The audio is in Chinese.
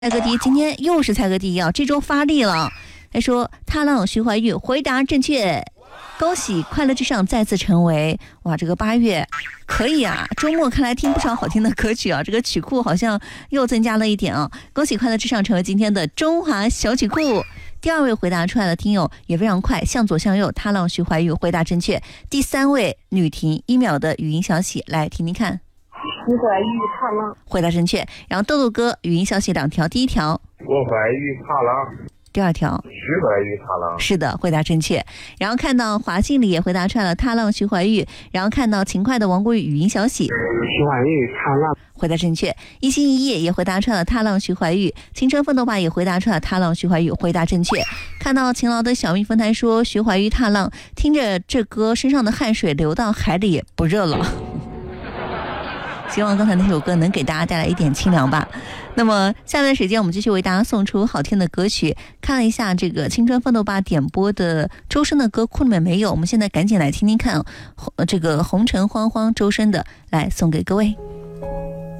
蔡哥迪今天又是蔡哥迪啊，这周发力了。他说踏浪徐怀钰回答正确，恭喜快乐至上再次成为哇，这个8月可以啊，周末看来听不少好听的歌曲啊，这个曲库好像又增加了一点啊，恭喜快乐至上成为今天的中华小曲库。第2位回答出来的听友也非常快，向左向右踏浪徐怀钰回答正确。第3位吕婷1秒的语音消息，来听听看。 徐怀钰踏浪回答正确。然后豆豆哥语音消息2条，第1条徐怀钰踏浪， 第2条徐怀钰踏浪， 是的，回答正确。然后看到华信里也回答出来了踏浪徐怀钰，然后看到勤快的王国宇语音消息， 徐怀钰踏浪回答正确。一心一意也回答出来了踏浪徐怀钰，青春奋斗吧也回答出来了踏浪徐怀钰，回答正确。看到勤劳的小蜜蜂台说徐怀钰踏浪，听着这歌身上的汗水流到海里也不热了。希望刚才那首歌能给大家带来一点清凉吧。那么下面的时间我们继续为大家送出好听的歌曲。看了一下这个青春奋斗吧点播的周深的歌库里面没有，我们现在赶紧来听听看这个红尘慌慌周深的，来送给各位。